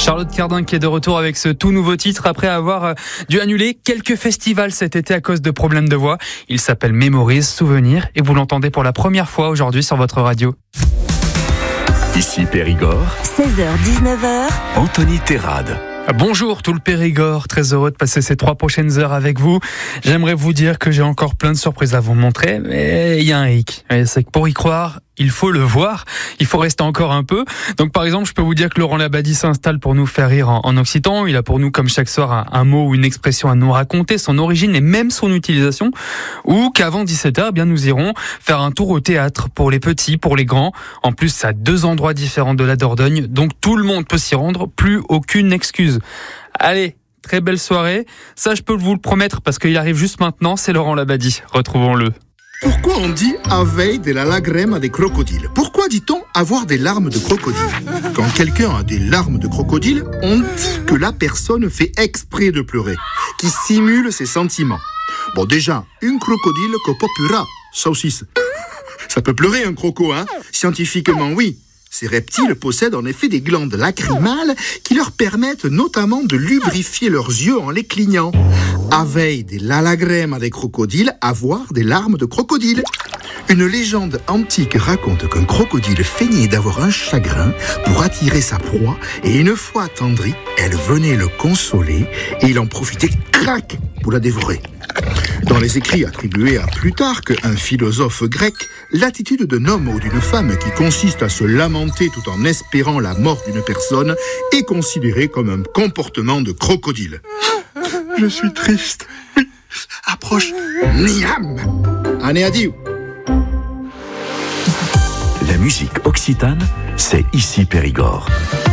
Charlotte Cardin qui est de retour avec ce tout nouveau titre après avoir dû annuler quelques festivals cet été à cause de problèmes de voix. Il s'appelle Mémorise, Souvenir, et vous l'entendez pour la première fois aujourd'hui sur votre radio. Ici Périgord, 16h-19h, Anthony Terrade. Bonjour tout le Périgord, très heureux de passer ces 3 prochaines heures avec vous. J'aimerais vous dire que j'ai encore plein de surprises à vous montrer, mais il y a un hic. Et c'est que pour y croire, il faut le voir, il faut rester encore un peu. Donc par exemple, je peux vous dire que Laurent Labadie s'installe pour nous faire rire en occitan. Il a pour nous, comme chaque soir, un mot ou une expression à nous raconter, son origine et même son utilisation. Ou qu'avant 17h, bien nous irons faire un tour au théâtre pour les petits, pour les grands. En plus, c'est à 2 endroits différents de la Dordogne, donc tout le monde peut s'y rendre, plus aucune excuse. Allez, très belle soirée. Ça, je peux vous le promettre parce qu'il arrive juste maintenant, c'est Laurent Labadie. Retrouvons-le. Pourquoi on dit « aveille de la lagrème des crocodiles » ? Pourquoi dit-on « avoir des larmes de crocodile » ? Quand quelqu'un a des larmes de crocodile, on dit que la personne fait exprès de pleurer, qui simule ses sentiments. Bon, déjà, une crocodile copopura, ça aussi, ça peut pleurer un croco, hein ? Scientifiquement, oui. Ces reptiles possèdent en effet des glandes lacrymales qui leur permettent notamment de lubrifier leurs yeux en les clignant. Aveille de la lagrème des crocodiles, avoir des larmes de crocodile. Une légende antique raconte qu'un crocodile feignait d'avoir un chagrin pour attirer sa proie et une fois attendrie, elle venait le consoler et il en profitait, crac, pour la dévorer. Dans les écrits attribués à Plutarque, un philosophe grec, l'attitude d'un homme ou d'une femme qui consiste à se lamenter tout en espérant la mort d'une personne est considérée comme un comportement de crocodile. Je suis triste. Oui, approche. Niam. Année adieu. La musique occitane, c'est ici Périgord.